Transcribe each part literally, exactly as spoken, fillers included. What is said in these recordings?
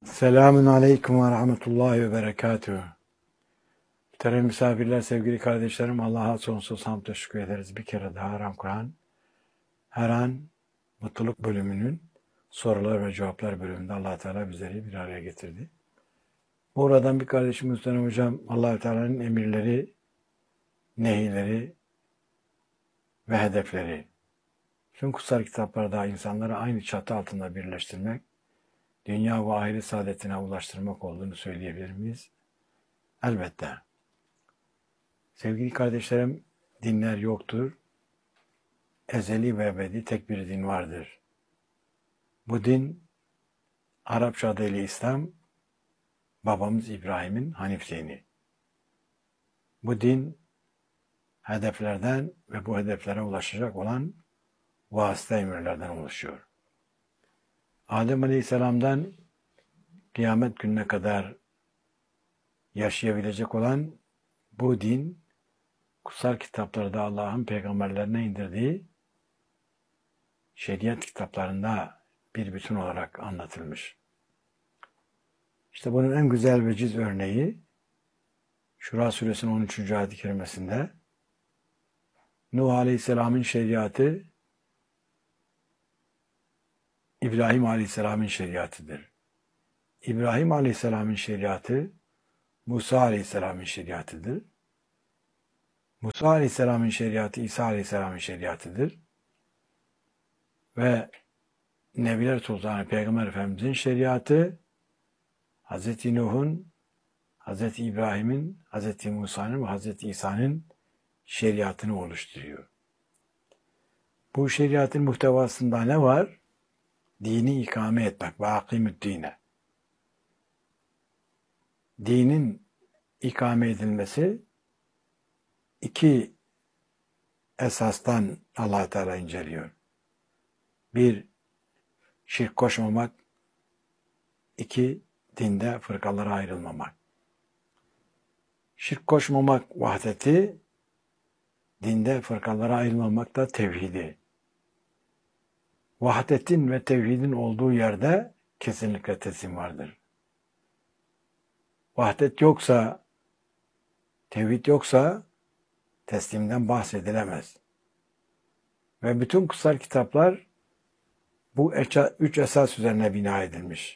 Selamun Aleyküm ve Rahmetullahi ve Berekatuhu. Muhterem misafirler, sevgili kardeşlerim, Allah'a sonsuz hamd şükür ederiz. Bir kere daha Aram Kur'an, her an mutluluk bölümünün sorular ve cevaplar bölümünde Allah Teala bizleri bir araya getirdi. Buradan bir kardeşim Muhterem Hocam, Allah Teala'nın emirleri, nehirleri ve hedefleri, tüm kutsal kitaplarda insanları aynı çatı altında birleştirmek, dünya ve ahiret saadetine ulaştırmak olduğunu söyleyebilir miyiz? Elbette. Sevgili kardeşlerim, dinler yoktur. Ezeli ve ebedi tek bir din vardır. Bu din, Arapça adıyla İslam, babamız İbrahim'in Hanif dini. Bu din, hedeflerden ve bu hedeflere ulaşacak olan vasıta emirlerden oluşuyor. Adem Aleyhisselam'dan kıyamet gününe kadar yaşayabilecek olan bu din, kutsal kitaplarda Allah'ın peygamberlerine indirdiği şeriat kitaplarında bir bütün olarak anlatılmış. İşte bunun en güzel ve ciz örneği Şura suresinin on üçüncü ayet-i kerimesinde Nuh Aleyhisselam'ın şeriatı İbrahim Aleyhisselam'ın şeriatıdır. İbrahim Aleyhisselam'ın şeriatı Musa Aleyhisselam'ın şeriatıdır. Musa Aleyhisselam'ın şeriatı İsa Aleyhisselam'ın şeriatıdır. Ve Nebiler Sultanı Peygamber Efendimiz'in şeriatı Hazreti Nuh'un, Hazreti İbrahim'in, Hazreti Musa'nın ve Hazreti İsa'nın şeriatını oluşturuyor. Bu şeriatın muhtevasında ne var? Dini ikame etmek ve akimüddine. Dinin ikame edilmesi iki esastan Allah Teala inceliyor. Bir, şirk koşmamak. İki, dinde fırkalara ayrılmamak. Şirk koşmamak vahdeti, dinde fırkalara ayrılmamak da tevhidi. Vahdetin ve tevhidin olduğu yerde kesinlikle teslim vardır. Vahdet yoksa, tevhid yoksa teslimden bahsedilemez. Ve bütün kutsal kitaplar bu üç esas üzerine bina edilmiş.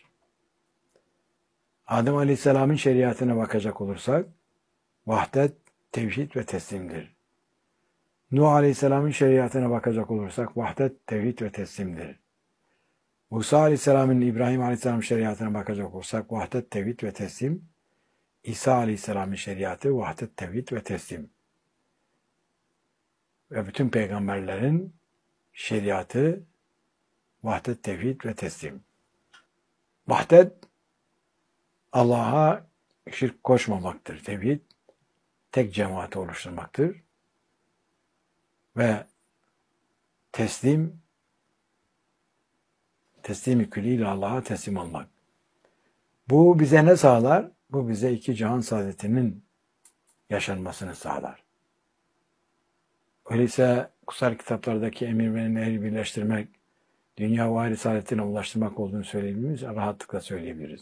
Adem Aleyhisselam'ın şeriatına bakacak olursak, vahdet, tevhid ve teslimdir. Nuh Aleyhisselam'ın şeriatına bakacak olursak, vahdet, tevhid ve teslimdir. Musa Aleyhisselam'ın, İbrahim Aleyhisselam'ın şeriatına bakacak olursak, vahdet, tevhid ve teslim. İsa Aleyhisselam'ın şeriatı, vahdet, tevhid ve teslim. Ve bütün peygamberlerin şeriatı, vahdet, tevhid ve teslim. Vahdet, Allah'a şirk koşmamaktır. Tevhid, tek cemaati oluşturmaktır. Ve teslim, teslim-i külliyle Allah'a teslim olmak. Bu bize ne sağlar? Bu bize iki cihan saadetinin yaşanmasını sağlar. Öyleyse kutsal kitaplardaki emir ve nehri birleştirmek, dünya ve ahiret saadetine ulaştırmak olduğunu söyleyebiliriz, rahatlıkla söyleyebiliriz.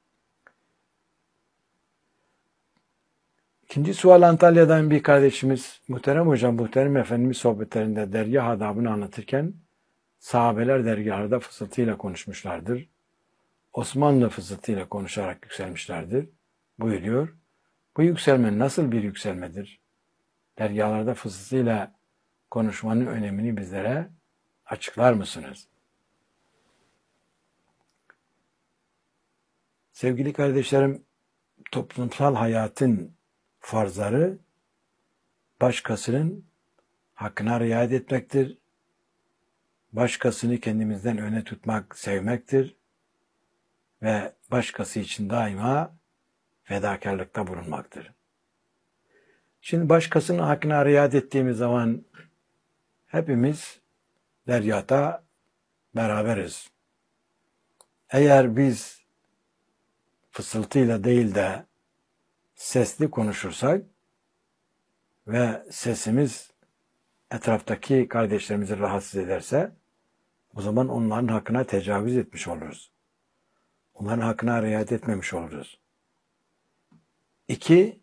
İkinci sual Antalya'dan bir kardeşimiz, Muhterem Hocam, Muhterem Efendimiz sohbetlerinde dergah adabını anlatırken sahabeler dergahlarda fısıltıyla konuşmuşlardır. Osmanlı fısıltıyla konuşarak yükselmişlerdir buyuruyor. Bu yükselme nasıl bir yükselmedir? Dergahlarda fısıltıyla konuşmanın önemini bizlere açıklar mısınız? Sevgili kardeşlerim, toplumsal hayatın farzları başkasının hakkına riayet etmektir. Başkasını kendimizden öne tutmak, sevmektir. Ve başkası için daima fedakarlıkta bulunmaktır. Şimdi başkasının hakkına riayet ettiğimiz zaman hepimiz deryata beraberiz. Eğer biz fısıltıyla değil de sesli konuşursak ve sesimiz etraftaki kardeşlerimizi rahatsız ederse o zaman onların hakkına tecavüz etmiş oluruz. onların hakkına riayet etmemiş oluruz. İki,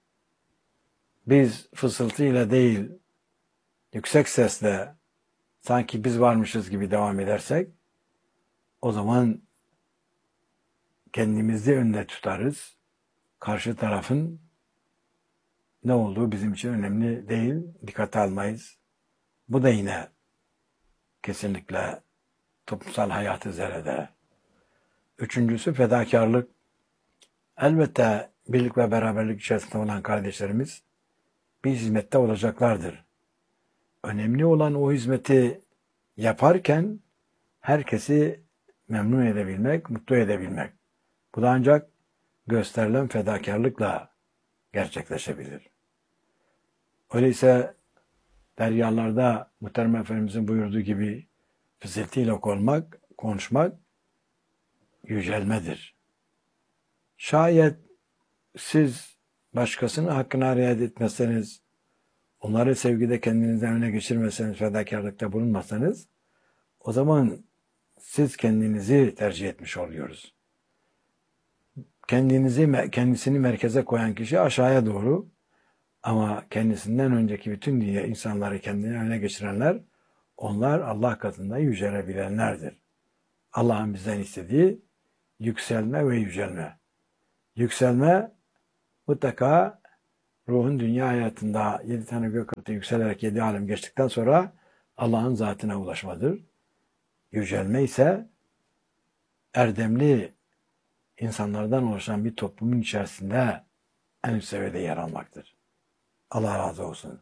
biz fısıltıyla değil, yüksek sesle sanki biz varmışız gibi devam edersek, o zaman kendimizi önde tutarız. Karşı tarafın ne olduğu bizim için önemli değil, dikkate almayız. Bu da yine kesinlikle toplumsal hayatı zerreder. Üçüncüsü fedakarlık. Elbette birlik ve beraberlik içerisinde olan kardeşlerimiz bir hizmette olacaklardır. Önemli olan o hizmeti yaparken herkesi memnun edebilmek, mutlu edebilmek. Bu da ancak gösterilen fedakarlıkla gerçekleşebilir. Öyleyse deryalarda Muhterem Efendimizin buyurduğu gibi fısıltıyla olmak, konuşmak yücelmedir. Şayet siz başkasının hakkına riayet etmezseniz, onları sevgide kendinizden öne geçirmezseniz, fedakarlıkta bulunmazsanız, o zaman siz kendinizi tercih etmiş oluyoruz. Kendinizi, kendisini merkeze koyan kişi aşağıya doğru, ama kendisinden önceki bütün dünya insanları kendine öne geçirenler, onlar Allah katında yücelebilenlerdir. Allah'ın bizden istediği yükselme ve yücelme. Yükselme mutlaka ruhun dünya hayatında yedi tane gök katı yükselerek yedi alem geçtikten sonra Allah'ın zatına ulaşmadır. Yücelme ise erdemli insanlardan oluşan bir toplumun içerisinde en üst seviyede yer almaktır. Allah razı olsun.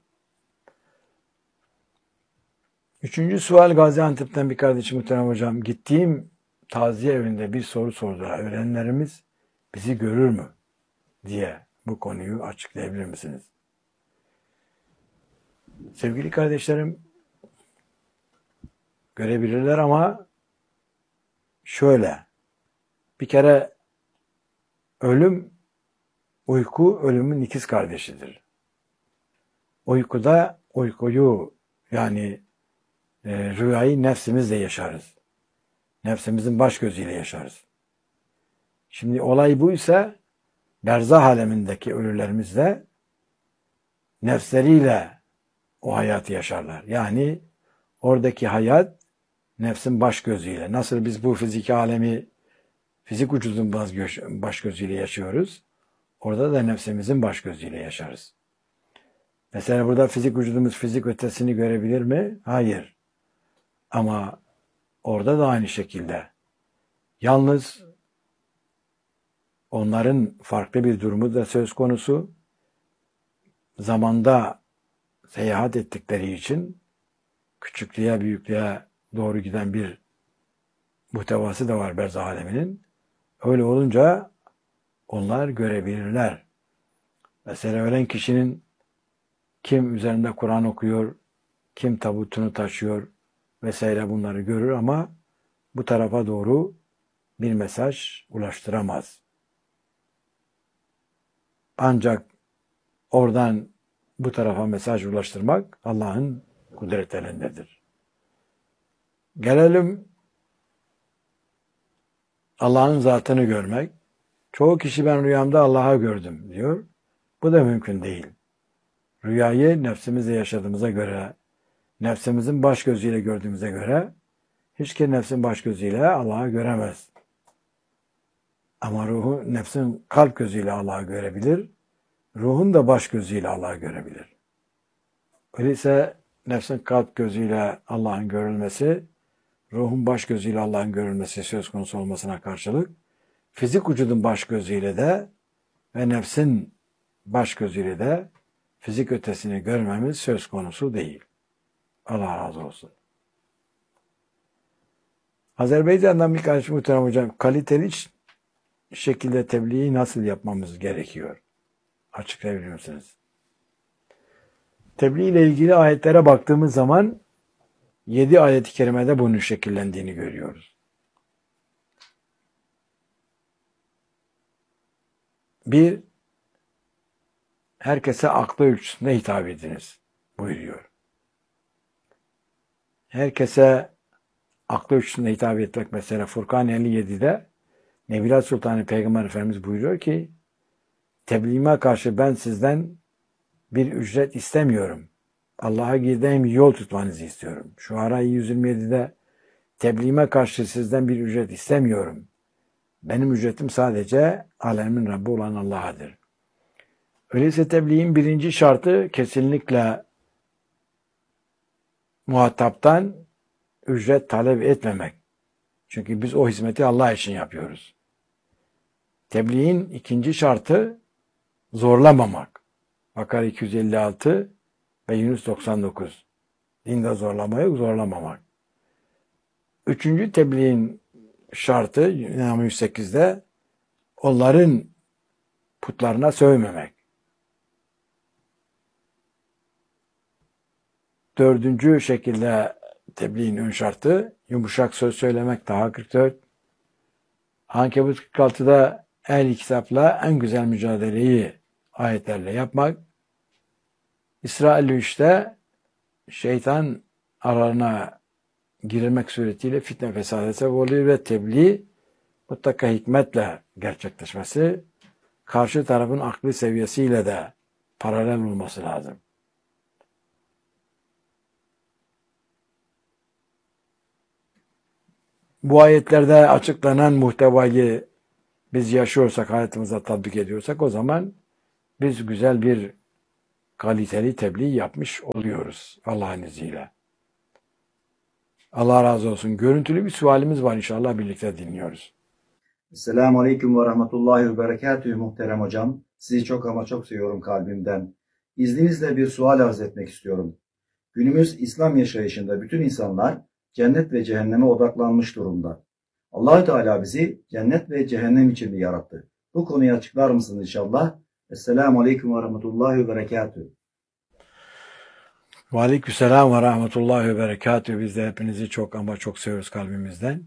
Üçüncü sual Gaziantep'ten bir kardeşim Muhterem Hocam. Gittiğim taziye evinde bir soru sordular. Ölenlerimiz bizi görür mü diye bu konuyu açıklayabilir misiniz? Sevgili kardeşlerim, görebilirler ama şöyle, bir kere ölüm, uyku ölümün ikiz kardeşidir. Uykuda uykuyu yani e, rüyayı nefsimizle yaşarız. Nefsimizin baş gözüyle yaşarız. Şimdi olay buysa berzah alemindeki ölülerimiz de nefsleriyle o hayatı yaşarlar. Yani oradaki hayat nefsin baş gözüyle. Nasıl biz bu fiziki alemi fizik vücudun baş gözüyle yaşıyoruz. Orada da nefsimizin baş gözüyle yaşarız. Mesela burada fizik vücudumuz fizik ötesini görebilir mi? Hayır. Ama orada da aynı şekilde. Yalnız onların farklı bir durumu da söz konusu. Zamanda seyahat ettikleri için küçüklüğe büyüklüğe doğru giden bir muhtevası da var berzah aleminin. Öyle olunca onlar görebilirler. Mesela ölen kişinin kim üzerinde Kur'an okuyor, kim tabutunu taşıyor vesaire bunları görür ama bu tarafa doğru bir mesaj ulaştıramaz. Ancak oradan bu tarafa mesaj ulaştırmak Allah'ın kudret elindedir. Gelelim Allah'ın zatını görmek. Çoğu kişi ben rüyamda Allah'ı gördüm diyor. Bu da mümkün değil. Rüyayı nefsimizle yaşadığımıza göre, nefsimizin baş gözüyle gördüğümüze göre hiç ki nefsin baş gözüyle Allah'ı göremez. Ama ruhu nefsin kalp gözüyle Allah'ı görebilir. Ruhun da baş gözüyle Allah'ı görebilir. Öyleyse nefsin kalp gözüyle Allah'ın görülmesi, ruhun baş gözüyle Allah'ın görülmesi söz konusu olmasına karşılık, fizik vücudun baş gözüyle de ve nefsin baş gözüyle de fizik ötesini görmemiz söz konusu değil. Allah razı olsun. Azerbaycan'dan bir kardeşim Muhterem Hocam, kaliteli şekilde tebliği nasıl yapmamız gerekiyor? Açıklayabilir misiniz? Tebliğ ile ilgili ayetlere baktığımız zaman yedi ayet-i kerimede bunun şekillendiğini görüyoruz. Bir, herkese aklı ölçüsünde hitap ediniz buyuruyor. Herkese aklı ölçüsünde hitap etmek mesela Furkan elli yedide Nebilat Sultanı Peygamber Efendimiz buyuruyor ki, tebliğime karşı ben sizden bir ücret istemiyorum. Allah'a gideyim yol tutmanızı istiyorum. Şuara yüz yirmi yedi'de tebliğime karşı sizden bir ücret istemiyorum. Benim ücretim sadece alemin Rabbi olan Allah'adır. Öyleyse tebliğin birinci şartı kesinlikle muhataptan ücret talep etmemek. Çünkü biz o hizmeti Allah için yapıyoruz. Tebliğin ikinci şartı zorlamamak. Bakara iki yüz elli altı ve Yunus doksan dokuz. Dinde zorlama yok, zorlamamak. Üçüncü tebliğin şartı Yunus yüz sekiz'de onların putlarına sövmemek. Dördüncü şekilde tebliğin ön şartı yumuşak söz söylemek. Taha kırk dört. Ankebut kırk altı'da el kitapla en güzel mücadeleyi ayetlerle yapmak. İsra elli üç'te şeytan aralarına girilmek suretiyle fitne fesada sebep oluyor ve tebliğ mutlaka hikmetle gerçekleşmesi, karşı tarafın aklı seviyesiyle de paralel olması lazım. Bu ayetlerde açıklanan muhtevayı biz yaşıyorsak, hayatımıza tatbik ediyorsak o zaman biz güzel bir kaliteli tebliğ yapmış oluyoruz Allah'ın izniyle. Allah razı olsun. Görüntülü bir sualimiz var, inşallah birlikte dinliyoruz. Esselamu Aleyküm ve Rahmetullahi ve Berekatühü muhterem hocam. Sizi çok ama çok seviyorum kalbimden. İzninizle bir sual arz etmek istiyorum. Günümüz İslam yaşayışında bütün insanlar cennet ve cehenneme odaklanmış durumda. Allah-u Teala bizi cennet ve cehennem için mi yarattı? Bu konuyu açıklar mısınız inşallah? Esselamu Aleyküm ve Rahmetullahi ve Berekatühü. Ve aleykümselam ve rahmetullahi ve berekatühü. Biz de hepinizi çok ama çok seviyoruz kalbimizden.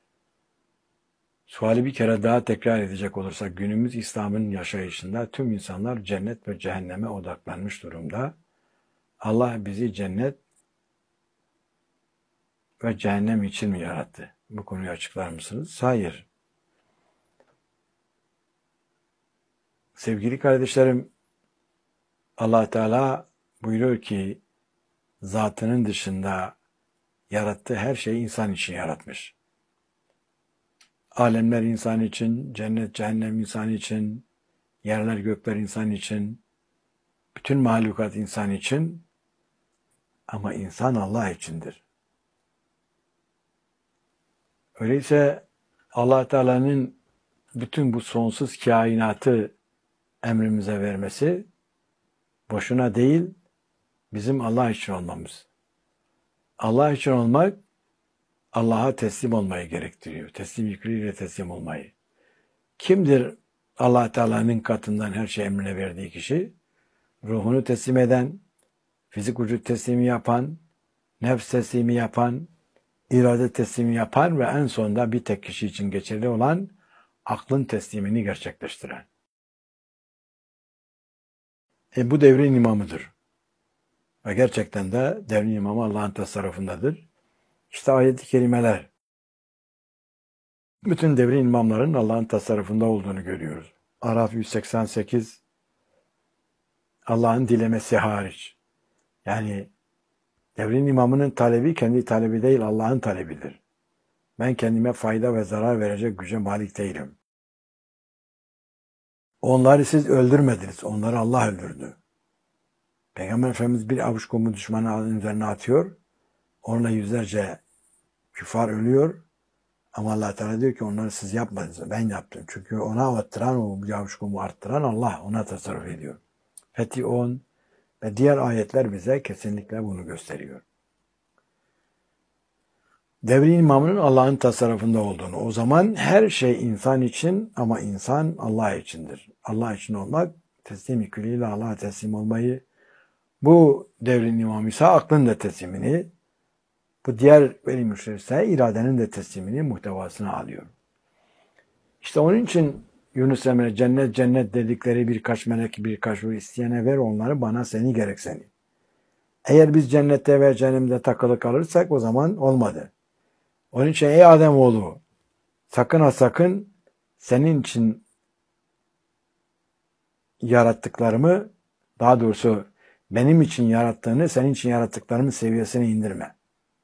Suali bir kere daha tekrar edecek olursak, günümüz İslam'ın yaşayışında tüm insanlar cennet ve cehenneme odaklanmış durumda. Allah bizi cennet ve cehennem için mi yarattı? Bu konuyu açıklar mısınız? Hayır. Sevgili kardeşlerim, Allah Teala buyuruyor ki, zatının dışında yarattığı her şeyi insan için yaratmış. Alemler insan için, cennet, cehennem insan için, yerler, gökler insan için, bütün mahlukat insan için, ama insan Allah içindir. Öyleyse Allah Teala'nın bütün bu sonsuz kainatı emrimize vermesi boşuna değil, bizim Allah için olmamız. Allah için olmak, Allah'a teslim olmayı gerektiriyor. Teslim yükleriyle teslim olmayı. Kimdir Allah Teala'nın katından her şey emrine verdiği kişi? Ruhunu teslim eden, fizik vücut teslimi yapan, nefs teslimi yapan, irade teslimi yapan ve en sonunda bir tek kişi için geçerli olan aklın teslimini gerçekleştiren. E bu devrin imamıdır. Ve gerçekten de devrin imamı Allah'ın tasarrufundadır. İşte ayet-i kerimeler. Bütün devrin imamların Allah'ın tasarrufunda olduğunu görüyoruz. Araf yüz seksen sekiz, Allah'ın dilemesi hariç. Yani devrin imamının talebi kendi talebi değil, Allah'ın talebidir. Ben kendime fayda ve zarar verecek güce malik değilim. Onları siz öldürmediniz, onları Allah öldürdü. Peygamber Efendimiz bir avuç kumu düşmanın üzerine atıyor, onunla yüzlerce küfar ölüyor. Ama Allah Teala diyor ki onları siz yapmadınız, ben yaptım. Çünkü ona attıran, o avuç kumu arttıran Allah, ona tasarruf ediyor. Fetih on ve diğer ayetler bize kesinlikle bunu gösteriyor. Devrin imamının Allah'ın tasarrufunda olduğunu, o zaman her şey insan için ama insan Allah içindir. Allah için olmak, teslim-i külliyle Allah'a teslim olmayı, bu devrin imamı ise aklın da teslimini, bu diğer veli müşrif ise iradenin de teslimini muhtevasına alıyor. İşte onun için Yunus Emre cennet cennet dedikleri birkaç melek birkaç ruh isteyene ver onları, bana seni gerek seni. Eğer biz cennette ve cehennemde takılı kalırsak o zaman olmadı. Onun için ey Ademoğlu, sakın ha sakın senin için yarattıklarımı, daha doğrusu benim için yarattığını senin için yarattıklarımın seviyesine indirme.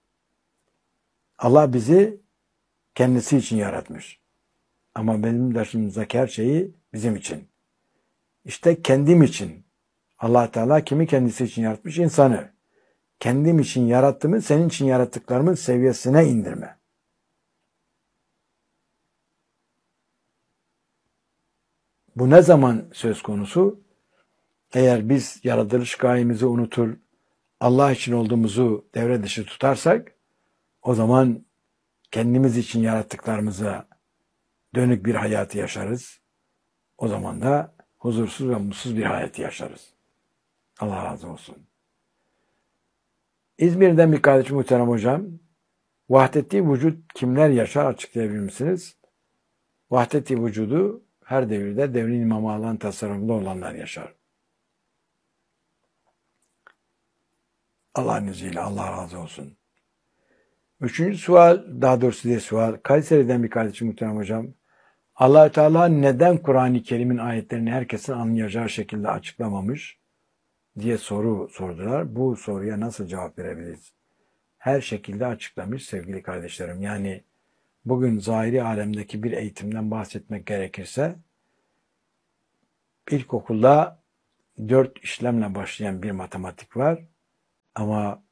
Allah bizi kendisi için yaratmış. Ama benim dışımızdaki her şeyi bizim için. İşte kendim için. Allah Teala kimi kendisi için yaratmış? İnsanı. Kendim için yarattığımı senin için yarattıklarımın seviyesine indirme. Bu ne zaman söz konusu? Eğer biz yaratılış gayemizi unutur, Allah için olduğumuzu devre dışı tutarsak, o zaman kendimiz için yarattıklarımıza dönük bir hayatı yaşarız. O zaman da huzursuz ve mutsuz bir hayatı yaşarız. Allah razı olsun. İzmir'den bir kardeşim muhterem hocam, vahdeti vücut kimler yaşar açıklayabilir misiniz? Vahdeti vücudu her devirde devrin imamı alan tasarruflu olanlar yaşar. Allah'ın izniyle Allah razı olsun. Üçüncü sual, daha doğrusu diye sual, Kayseri'den bir kardeşim muhterem hocam, Allah-u Teala neden Kur'an-ı Kerim'in ayetlerini herkesin anlayacağı şekilde açıklamamış diye soru sordular. Bu soruya nasıl cevap verebiliriz? Her şekilde açıklamış sevgili kardeşlerim. Yani bugün zahiri alemdeki bir eğitimden bahsetmek gerekirse, ilkokulda dört işlemle başlayan bir matematik var. Ama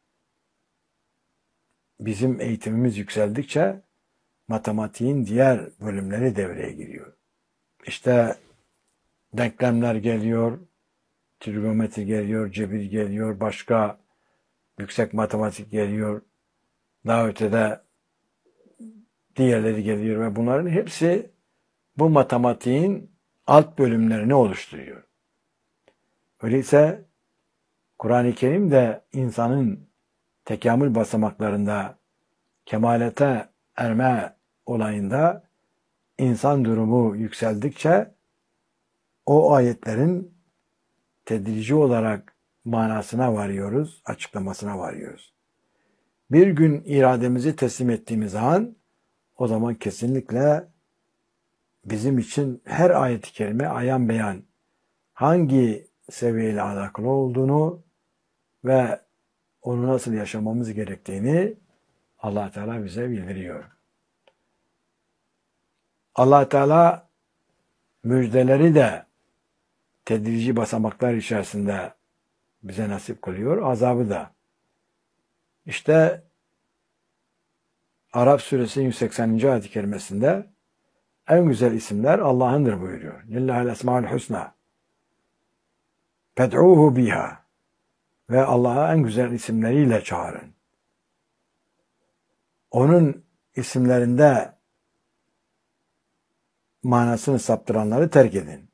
bizim eğitimimiz yükseldikçe matematiğin diğer bölümleri devreye giriyor. İşte denklemler geliyor, trigonometri geliyor, cebir geliyor, başka yüksek matematik geliyor, daha ötede diğerleri geliyor ve bunların hepsi bu matematiğin alt bölümlerini oluşturuyor. Öyleyse Kur'an-ı Kerim de insanın tekamül basamaklarında kemalete erme olayında insan durumu yükseldikçe o ayetlerin tedrici olarak manasına varıyoruz, açıklamasına varıyoruz. Bir gün irademizi teslim ettiğimiz an o zaman kesinlikle bizim için her ayet-i kerime ayan beyan hangi seviyeyle alakalı olduğunu ve onu nasıl yaşamamız gerektiğini Allah Teala bize bildiriyor. Allah Teala müjdeleri de tedrici basamaklar içerisinde bize nasip kılıyor, azabı da. İşte Araf suresinin yüz sekseninci ayet-i kerimesinde en güzel isimler Allah'ındır buyuruyor. Lillahil esmaül husna. Fed'uhu biha. Ve Allah'a en güzel isimleriyle çağırın. Onun isimlerinde manasını saptıranları terk edin.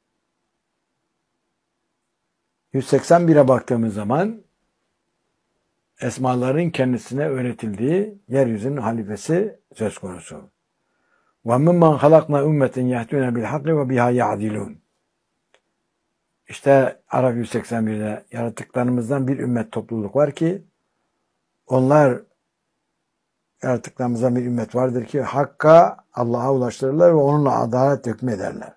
yüz seksen bire baktığımız zaman esmaların kendisine öğretildiği yeryüzünün halifesi söz konusu. وَمِمَّنْ خَلَقْنَا اُمَّةٍ يَهْتُونَ بِالْحَقِّ وَبِهَا يَعْدِلُونَ. İşte Araf yüz seksen birde yarattıklarımızdan bir ümmet topluluk var ki onlar yarattıklarımızdan bir ümmet vardır ki hakka Allah'a ulaştırırlar ve onunla adalet hükmederler.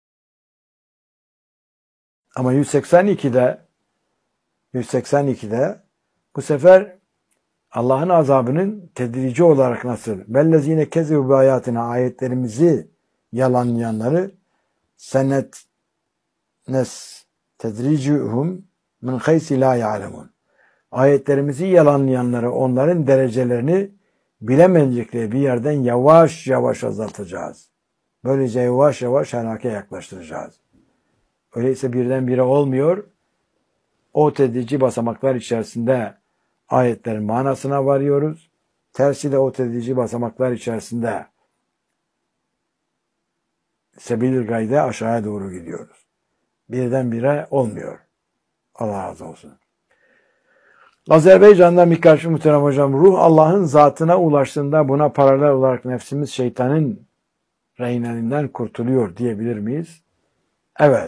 Ama yüz seksen ikide yüz seksen ikide bu sefer Allah'ın azabının tedrici olarak nasıl? Bellezine kezzebû bi ayatina, ayetlerimizi yalanlayanları senet nes tedricuhum min haysi la ya'lemun. Ayetlerimizi yalanlayanları, onların derecelerini bilemeyecekleri bir yerden yavaş yavaş azaltacağız. Böylece yavaş yavaş helake yaklaştıracağız. Öyleyse birdenbire olmuyor. O tedrici basamaklar içerisinde ayetlerin manasına varıyoruz. Tersiyle o tedrici basamaklar içerisinde sebil-i gayde aşağıya doğru gidiyoruz. Birdenbire olmuyor. Allah razı olsun. Azerbaycan'dan bir karşı muhterem hocam, ruh Allah'ın zatına ulaştığında buna paralel olarak nefsimiz şeytanın rehineliğinden kurtuluyor diyebilir miyiz? Evet.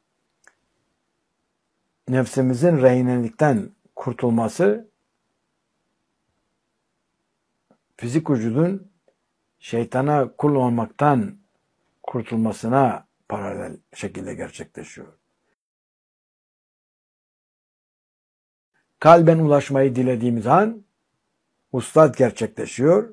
Nefsimizin rehinelikten kurtulması fizik vücudun şeytana kul olmaktan kurtulmasına paralel şekilde gerçekleşiyor. Kalben ulaşmayı dilediğimiz an vuslat gerçekleşiyor.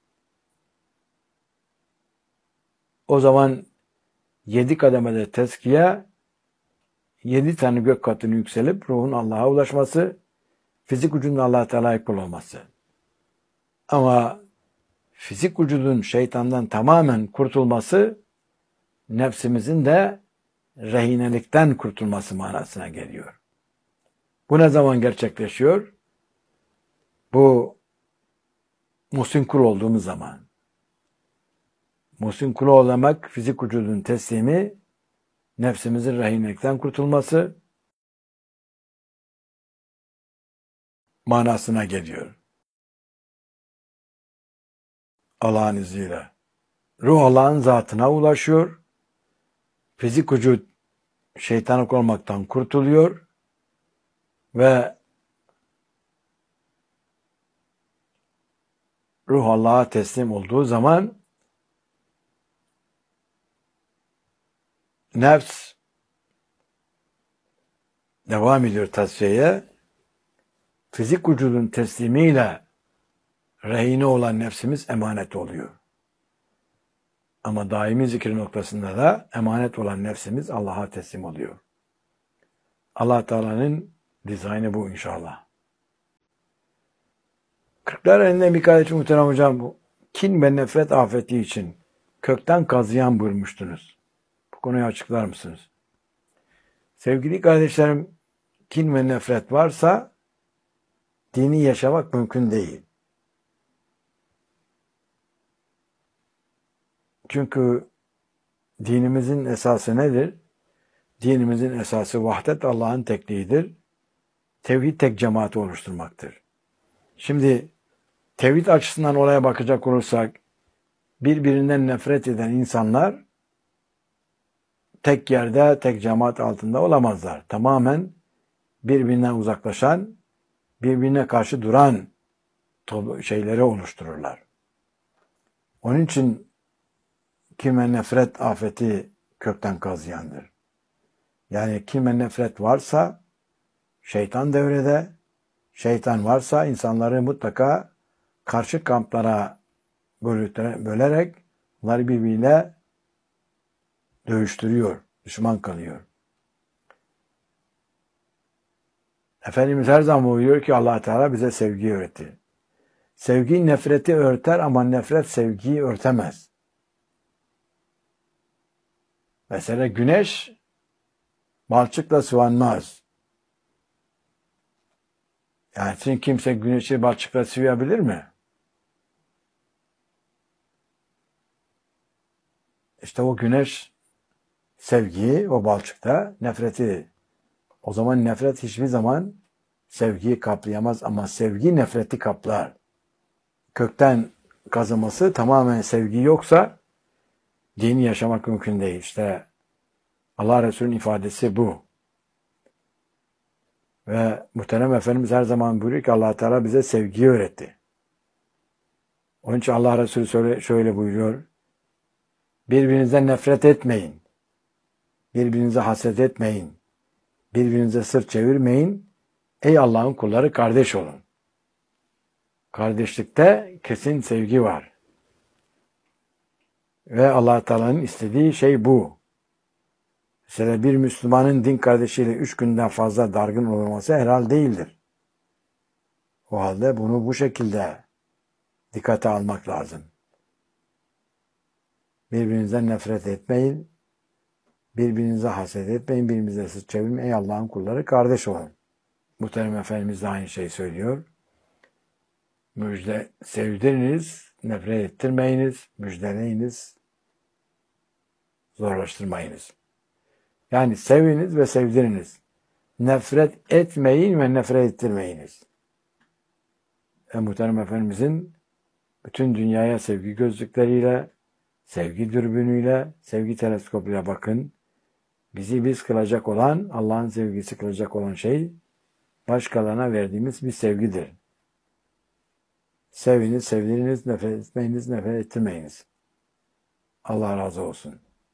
O zaman yedi kademede tezkiye, yedi tane gök katını yükselip ruhun Allah'a ulaşması, fizik vücudun Allah-u Teala'ya kul olması. Ama fizik vücudun şeytandan tamamen kurtulması, nefsimizin de rehinelikten kurtulması manasına geliyor. Bu ne zaman gerçekleşiyor? Bu muhsin kul olduğumuz zaman. Muhsin kul olmak, fizik vücudun teslimi, nefsimizin rehinelikten kurtulması manasına geliyor. Allah'ın izniyle. Ruh Allah'ın zatına ulaşıyor. Fizik vücut şeytanlık olmaktan kurtuluyor ve ruh Allah'a teslim olduğu zaman nefs devam ediyor tasfiyeye. Fizik vücudun teslimiyle rehine olan nefsimiz emanet oluyor. Ama daimi zikir noktasında da emanet olan nefsimiz Allah'a teslim oluyor. Allah Teala'nın dizaynı bu inşallah. Kırklar elinden bir kardeşim muhterem hocam, bu kin ve nefret afeti için kökten kazıyan buyurmuştunuz. Bu konuyu açıklar mısınız? Sevgili kardeşlerim, kin ve nefret varsa dini yaşamak mümkün değil. Çünkü dinimizin esası nedir? Dinimizin esası vahdet, Allah'ın tekliğidir. Tevhid tek cemaati oluşturmaktır. Şimdi tevhid açısından olaya bakacak olursak, birbirinden nefret eden insanlar tek yerde, tek cemaat altında olamazlar. Tamamen birbirinden uzaklaşan, birbirine karşı duran şeyleri oluştururlar. Onun için kime nefret afeti kökten kazıyandır. Yani kime nefret varsa şeytan devrede, şeytan varsa insanları mutlaka karşı kamplara bölerek bunları birbiriyle dövüştürüyor, düşman kalıyor. Efendimiz her zaman buyuruyor ki Allah Teala bize sevgiyi öğretti. Sevgi nefreti örter ama nefret sevgiyi örtemez. Mesela güneş balçıkla sıvanmaz. Yani şimdi kimse güneşi balçıkla sıvayabilir mi? İşte o güneş sevgiyi, o balçıkta nefreti. O zaman nefret hiçbir zaman sevgiyi kaplayamaz ama sevgi nefreti kaplar. Kökten kazıması tamamen sevgi yoksa dini yaşamak mümkün değil. İşte Allah Resulü'nün ifadesi bu. Ve muhterem Efendimiz her zaman buyuruyor ki Allah Teala bize sevgiyi öğretti. Onun için Allah Resulü şöyle, şöyle buyuruyor. Birbirinizden nefret etmeyin. Birbirinize haset etmeyin. Birbirinize sırt çevirmeyin. Ey Allah'ın kulları kardeş olun. Kardeşlikte kesin sevgi var. Ve Allah Teala'nın istediği şey bu. Mesela bir Müslümanın din kardeşiyle üç günden fazla dargın olması helal değildir. O halde bunu bu şekilde dikkate almak lazım. Birbirinizden nefret etmeyin. Birbirinize haset etmeyin. Birbirinize sırt çevirmeyin. Ey Allah'ın kulları kardeş olun. Muhterem Efendimiz de aynı şeyi söylüyor. Müjde sevdiriniz, nefret ettirmeyiniz, müjdeleyiniz, zorlaştırmayınız. Yani seviniz ve sevdiriniz. Nefret etmeyin ve nefret ettirmeyiniz. E, muhterem Efendimizin bütün dünyaya sevgi gözlükleriyle, sevgi dürbünüyle, sevgi teleskopuyla bakın. Bizi biz kılacak olan, Allah'ın sevgisi kılacak olan şey, başkalarına verdiğimiz bir sevgidir. Seviniz, sevdiriniz, nefret etmeyiniz, nefret ettirmeyiniz. Allah razı olsun.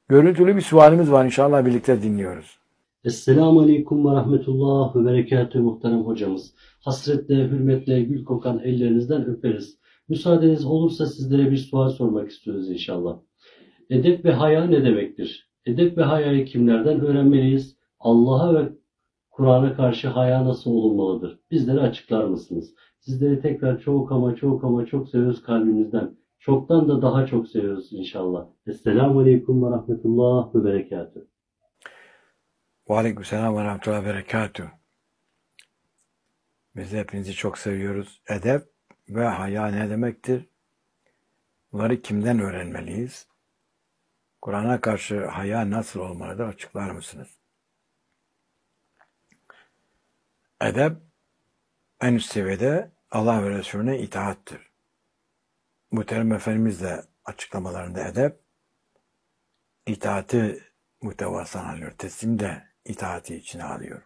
Görüntülü bir sualimiz var. İnşallah birlikte dinliyoruz. Esselamu Aleyküm ve Rahmetullah ve Berekatühü muhterem hocamız. Hasretle, hürmetle, gül kokan ellerinizden öperiz. Müsaadeniz olursa sizlere bir sual sormak istiyoruz inşallah. Edep ve haya ne demektir? Edep ve hayayı kimlerden öğrenmeliyiz? Allah'a ve Kur'an'a karşı haya nasıl olunmalıdır? Bizlere açıklar mısınız? Sizleri tekrar çok ama çok ama çok seviyoruz kalbimizden. Çoktan da daha çok seviyoruz inşallah. Esselamu Aleyküm ve Rahmetullah ve Berekatühü. Ve aleykümselam ve rahmetullahi ve berekatuhu. Biz de hepinizi çok seviyoruz. Edep ve haya ne demektir? Bunları kimden öğrenmeliyiz? Kur'an'a karşı haya nasıl olmalıdır? Açıklar mısınız? Edep en üst seviyede Allah ve Resulüne itaattır. Muhterem Efendimiz de açıklamalarında edep itaati muhtevasını alıyor. Teslim de itaati içine alıyor.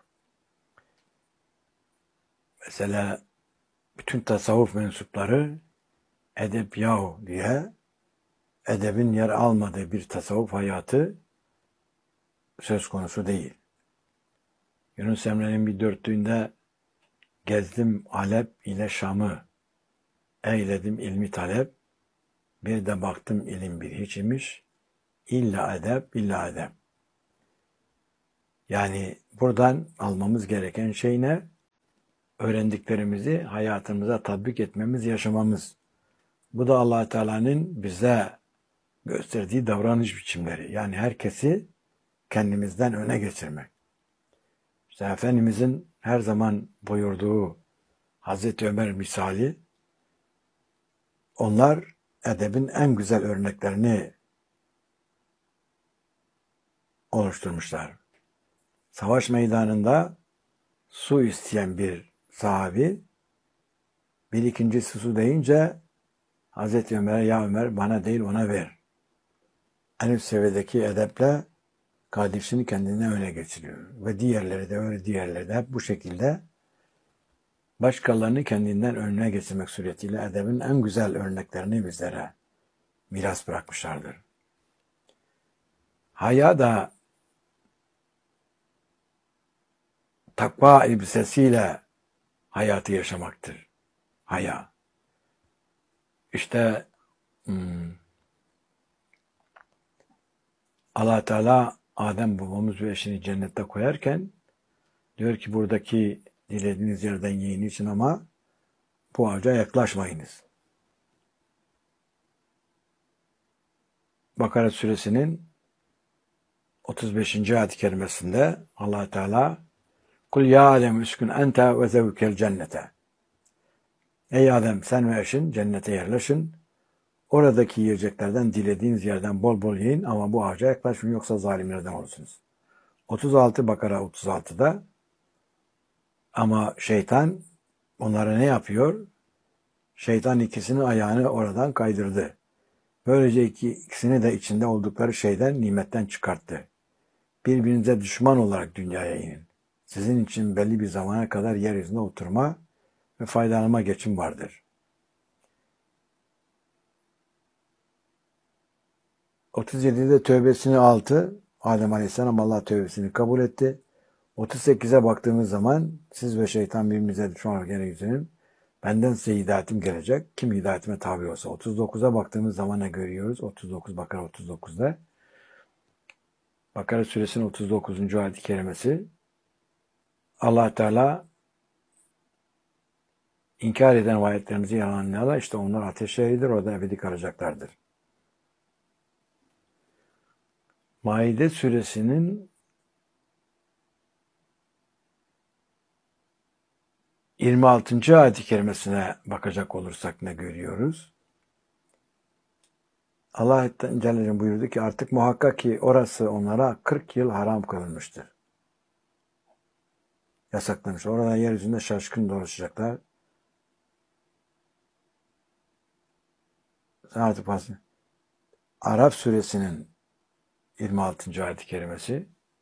Mesela bütün tasavvuf mensupları edep yahu diye edebin yer almadığı bir tasavvuf hayatı söz konusu değil. Yunus Emre'nin bir dörtlüğünde gezdim Alep ile Şam'ı, eyledim ilmi talep, bir de baktım ilim bir hiç imiş, illa edep, illa edep. Yani buradan almamız gereken şey ne? Öğrendiklerimizi hayatımıza tatbik etmemiz, yaşamamız. Bu da Allah Teala'nın bize gösterdiği davranış biçimleri. Yani herkesi kendimizden öne geçirmek. İşte Efendimizin her zaman buyurduğu Hazreti Ömer misali, onlar edebin en güzel örneklerini oluşturmuşlar. Savaş meydanında su isteyen bir sahabi, bir ikincisi su deyince Hazreti Ömer'e ya Ömer bana değil ona ver. En üst seviyedeki edeple kardeşini kendine öne geçiriyor. Ve diğerleri de öyle diğerleri de hep bu şekilde başkalarını kendinden önüne geçirmek suretiyle edebin en güzel örneklerini bizlere miras bırakmışlardır. Haya da takva elbisesiyle hayatı yaşamaktır. Haya. İşte hmm, Allah Teala Adem babamız ve eşini cennette koyarken diyor ki buradaki dilediğiniz yerden yiyin için ama bu ağaca yaklaşmayınız. Bakara suresinin otuz beşinci ayet-i kerimesinde Allah Teala Kul ya Adem üskün ente ve zevkel cennete. Ey Adem sen ve eşin cennete yerleşin. Oradaki yiyeceklerden dilediğiniz yerden bol bol yiyin ama bu ağaca yaklaşmayın yoksa zalimlerden olursunuz. otuz altı Bakara otuz altıda ama şeytan onlara ne yapıyor? Şeytan ikisinin ayağını oradan kaydırdı. Böylece iki, ikisini de içinde oldukları şeyden, nimetten çıkarttı. Birbirinize düşman olarak dünyaya inin. Sizin için belli bir zamana kadar yeryüzünde oturma ve faydalanma geçim vardır. otuz yedide tövbesini altı, Adem Aleyhisselam Allah tövbesini kabul etti. otuz sekize baktığımız zaman siz ve şeytan birbirinize düşman olarak yeryüzünün benden size hidayetim gelecek. Kim hidayetime tabi olsa. otuz dokuza baktığımız zaman ne görüyoruz? otuz dokuz Bakara otuz dokuzda. Bakara suresinin otuz dokuzuncu ayet-i kerimesi Allah Teala inkar eden ayetlerimizi yalanlayanlar işte onlar ateş ehlidir, orada ebedi kalacaklardır. Maide suresinin yirmi altıncı ayet-i kerimesine bakacak olursak ne görüyoruz? Allah Celle Celaluhu buyurdu ki artık muhakkak ki orası onlara kırk yıl haram kılınmıştır. Yasaklanmış. Orada yeryüzünde şaşkın dolaşacaklar. Artık bahsediyor. Araf suresinin yirmi altıncı ayet-i kerimesi.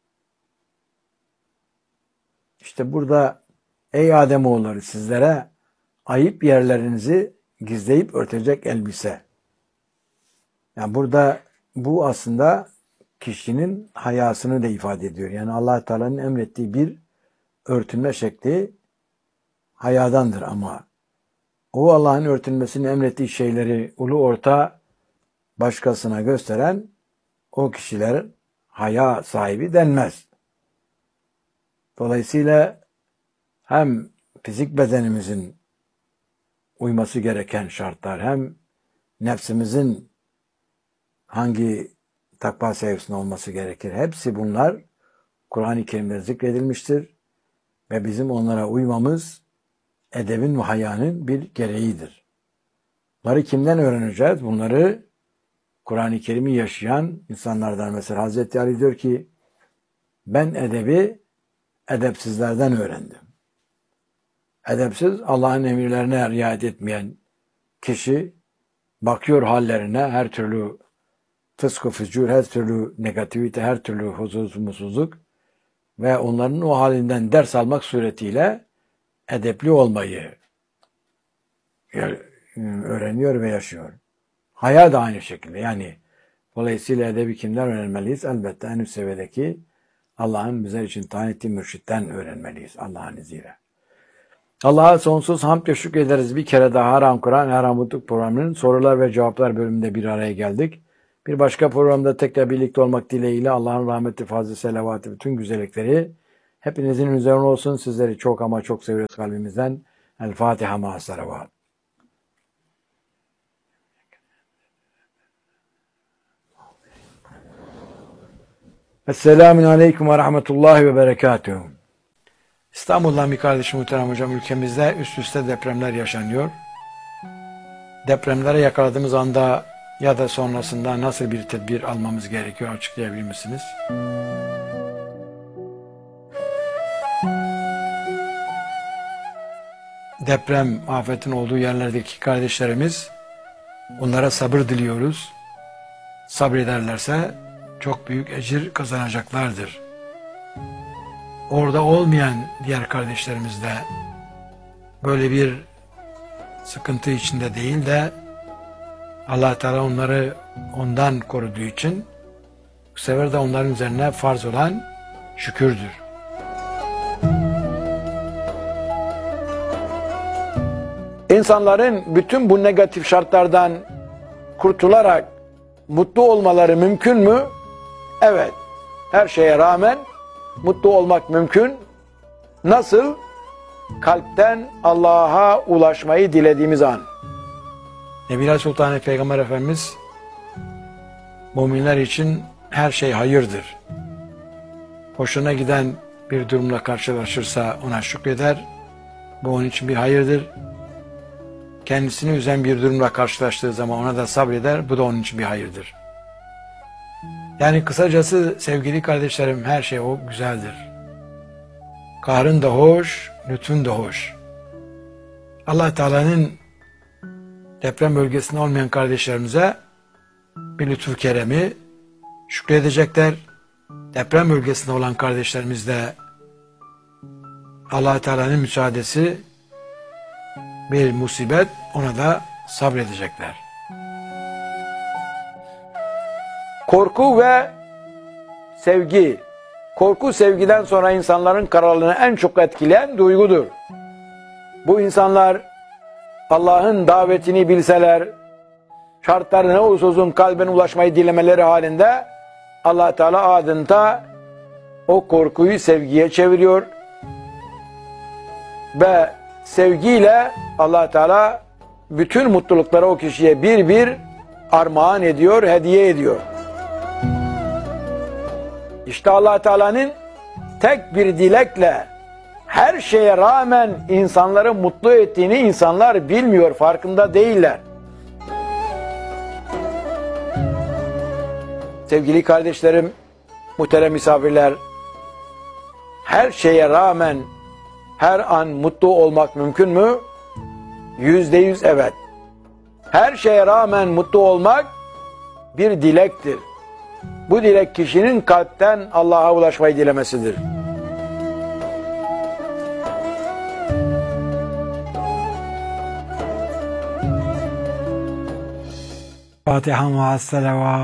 İşte burada ey Ademoğulları sizlere ayıp yerlerinizi gizleyip örtecek elbise. Yani burada bu aslında kişinin hayasını da ifade ediyor. Yani Allah Teala'nın emrettiği bir örtünme şekli hayadandır ama o Allah'ın örtünmesini emrettiği şeyleri ulu orta başkasına gösteren o kişiler haya sahibi denmez. Dolayısıyla hem fizik bedenimizin uyması gereken şartlar hem nefsimizin hangi takva seviyesinde olması gerekir. Hepsi bunlar Kur'an-ı Kerim'de zikredilmiştir ve bizim onlara uymamız edebin ve hayanın bir gereğidir. Bunları kimden öğreneceğiz? Bunları Kur'an-ı Kerim'i yaşayan insanlardan. Mesela Hazreti Ali diyor ki ben edebi edepsizlerden öğrendim. Edepsiz, Allah'ın emirlerine riayet etmeyen kişi bakıyor hallerine, her türlü fısk-ı fücur, her türlü negativite, her türlü huzursuzluk ve onların o halinden ders almak suretiyle edepli olmayı öğreniyor ve yaşıyor. Haya da aynı şekilde. Yani dolayısıyla edebi kimden öğrenmeliyiz? Elbette en üst seviyedeki Allah'ın bizler için tayin ettiği mürşitten öğrenmeliyiz Allah'ın izniyle. Allah'a sonsuz hamd ve şükrederiz. Bir kere daha Haram Kur'an, Haram Mutluluk programının sorular ve cevaplar bölümünde bir araya geldik. Bir başka programda tekrar birlikte olmak dileğiyle Allah'ın rahmeti, fazlı, selavatı, bütün güzellikleri hepinizin üzerine olsun. Sizleri çok ama çok seviyoruz kalbimizden. El Fatiha ma'as salavat. Esselamun Aleyküm ve Rahmetullahi ve Berekatuhu. İstanbul'dan bir kardeşim muhterem hocam, ülkemizde üst üste depremler yaşanıyor. Depremlere yakaladığımız anda ya da sonrasında nasıl bir tedbir almamız gerekiyor açıklayabilir misiniz? Deprem afetin olduğu yerlerdeki kardeşlerimiz, onlara sabır diliyoruz. Sabrederlerse çok büyük ecir kazanacaklardır. Orada olmayan diğer kardeşlerimiz de böyle bir sıkıntı içinde değil de Allah Teala onları ondan koruduğu için bu sefer de onların üzerine farz olan şükürdür. İnsanların bütün bu negatif şartlardan kurtularak mutlu olmaları mümkün mü? Evet. Her şeye rağmen mutlu olmak mümkün. Nasıl? Kalpten Allah'a ulaşmayı dilediğimiz an. Nebiler Sultanı Peygamber Efendimiz müminler için her şey hayırdır. Hoşuna giden bir durumla karşılaşırsa ona şükreder. Bu onun için bir hayırdır. Kendisini üzen bir durumla karşılaştığı zaman ona da sabreder. Bu da onun için bir hayırdır. Yani kısacası sevgili kardeşlerim, her şey o güzeldir. Kahrın da hoş, lütfun da hoş. Allah Teala'nın deprem bölgesinde olmayan kardeşlerimize bir lütfu keremi şükredecekler. Deprem bölgesinde olan kardeşlerimiz de Allah Teala'nın müsaadesi bir musibet, ona da sabredecekler. Korku ve sevgi. Korku sevgiden sonra insanların kararlarını en çok etkileyen duygudur. Bu insanlar Allah'ın davetini bilseler, şartları ne olursa olsun kalben ulaşmayı dilemeleri halinde Allah Teala adeta o korkuyu sevgiye çeviriyor ve sevgiyle Allah Teala bütün mutlulukları o kişiye bir bir armağan ediyor, hediye ediyor. İşte Allah Teala'nın tek bir dilekle her şeye rağmen insanları mutlu ettiğini insanlar bilmiyor, farkında değiller. Sevgili kardeşlerim, muhterem misafirler, her şeye rağmen her an mutlu olmak mümkün mü? Yüzde yüz evet. Her şeye rağmen mutlu olmak bir dilektir. Bu dilek kişinin kalpten Allah'a ulaşmayı dilemesidir. Fatiha ma'as salavat.